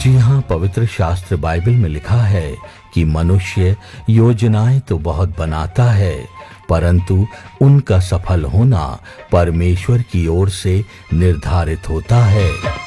जी हाँ, पवित्र शास्त्र बाइबल में लिखा है कि मनुष्य योजनाएं तो बहुत बनाता है, परंतु उनका सफल होना परमेश्वर की ओर से निर्धारित होता है।